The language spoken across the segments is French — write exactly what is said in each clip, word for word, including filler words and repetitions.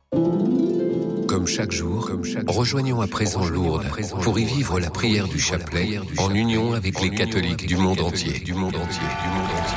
Comme chaque jour, comme chaque rejoignons à présent Lourdes pour y vivre la prière du chapelet en union avec les catholiques du monde entier. Du monde entier, du monde entier, du monde entier.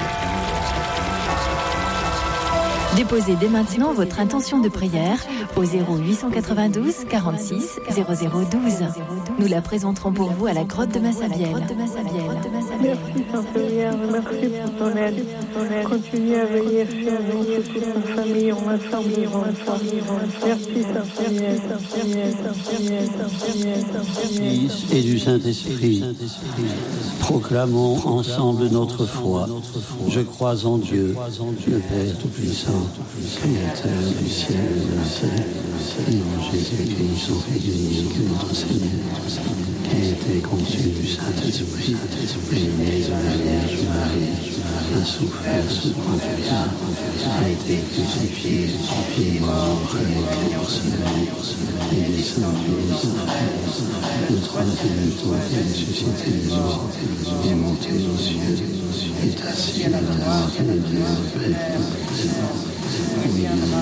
Déposez dès maintenant votre intention de prière au zéro huit cent quatre-vingt-douze quarante-six zéro zéro douze. Nous la présenterons pour vous à la grotte de Massabielle. Merci Saint-Seigneur, merci pour ton aide. Continue à veiller sur nous, sur toute ma famille, on va s'envivre, on va s'envivre. Merci Saint-Seigneur, Saint-Seigneur, Saint-Seigneur, Saint-Seigneur, Saint-Seigneur. Fils et du Saint-Esprit, proclamons ensemble notre foi. Je crois en Dieu, le Père Tout-Puissant, Créateur du ciel et de la terre, et en Jésus-Christ, son Fils unique, notre Seigneur, qui a été conçu du Saint-Esprit, et né de la Vierge Marie, a souffert sous Pontius Pilate, a été crucifié, est mort, et été enseveli, est descendu aux enfers, le troisième jour est ressuscité des morts, est monté aux cieux, est assis à la droite de Dieu, le Père. Oui, il y a la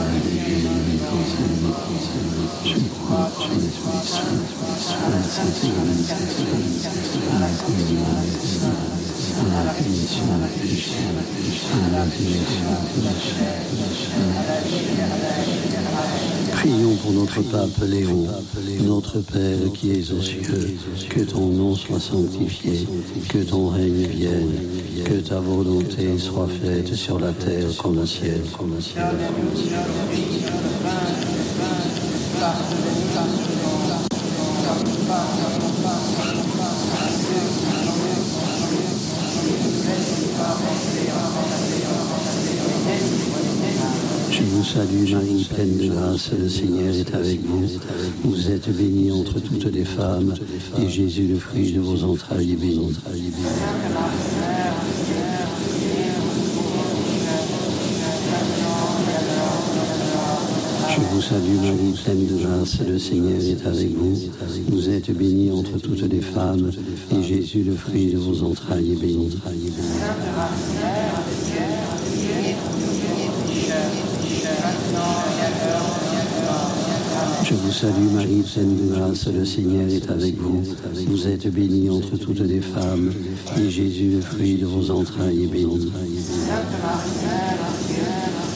je crois en l'Esprit Saint, à la Sainte Église, à la communion des saints, à la rémission des péchés, à la résurrection de la chair. Prions pour notre pape Léon, notre Père qui es aux cieux, que ton nom soit sanctifié, que ton règne vienne, que ta volonté soit faite sur la terre comme au ciel. Comme au ciel. Je vous salue Marie, pleine de grâce, le Seigneur est avec vous. Vous êtes bénie entre toutes les femmes, et Jésus, le fruit de vos entrailles, est béni. Je vous salue Marie, pleine de grâce, le Seigneur est avec vous. Vous êtes bénie entre toutes les femmes, et Jésus, le fruit de vos entrailles, est béni. Je vous salue Marie, pleine de grâce, le Seigneur est avec vous. Vous êtes bénie entre toutes les femmes, et Jésus, le fruit de vos entrailles, est béni.